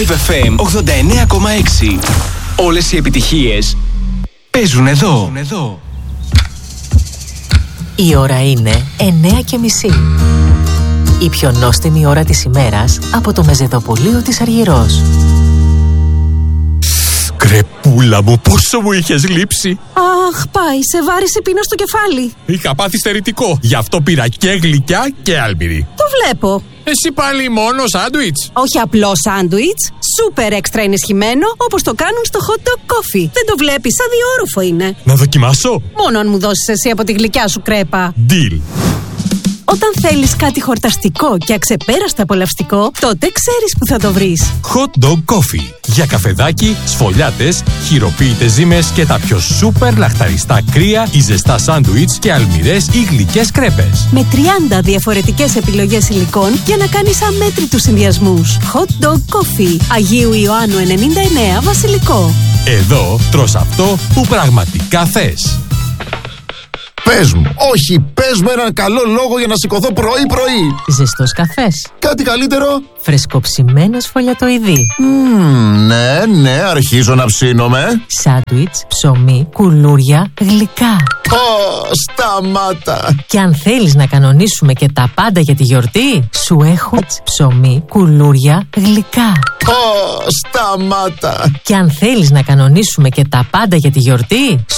Live FM 89,6. Όλες οι επιτυχίες παίζουν εδώ. Η ώρα είναι 9:30. Η πιο νόστιμη ώρα της ημέρας από το μεζεδοπολείο της Αργυρός. Κρεπούλα μου, πόσο μου είχες λείψει. Αχ, πάει, σε βάρισε πείνα στο κεφάλι. Είχα πάθει στερητικό, γι' αυτό πήρα και γλυκιά και άλμυρη. Το βλέπω. Εσύ πάλι μόνο σάντουιτς? Όχι απλό σάντουιτς, σούπερ έξτρα ενισχυμένο, όπως το κάνουν στο hot dog coffee. Δεν το βλέπεις, αδιόρροφο είναι. Να δοκιμάσω? Μόνο αν μου δώσεις εσύ από τη γλυκιά σου κρέπα. Deal. Όταν θέλεις κάτι χορταστικό και αξεπέραστα απολαυστικό, τότε ξέρεις που θα το βρεις. Hot dog coffee. Για καφεδάκι, σφολιάτες, χειροποίητες ζύμες και τα πιο σούπερ λαχταριστά κρύα ή ζεστά σάντουιτς και αλμυρές ή γλυκές κρέπες. Με 30 διαφορετικές επιλογές υλικών για να κάνεις αμέτρητους συνδυασμούς. Hot dog coffee. Αγίου Ιωάννου 99, Βασιλικό. Εδώ τρως αυτό που πραγματικά θες. Πες μου, όχι, πες μου έναν καλό λόγο για να σηκωθώ πρωί-πρωί. Ζεστός καφές. Κάτι καλύτερο? Φρεσκοψημένο σφολιατοειδή. Ναι, αρχίζω να ψήνομαι. Σάντουιτς, ψωμί, κουλούρια, γλυκά. Σταμάτα. Και αν θέλεις να κανονίσουμε και τα πάντα για τη γιορτή, σου έχω ψωμί, κουλούρια, γλυκά. Σταμάτα. Και αν θέλεις να κανονίσουμε και τα πάντα για τη γιορτή,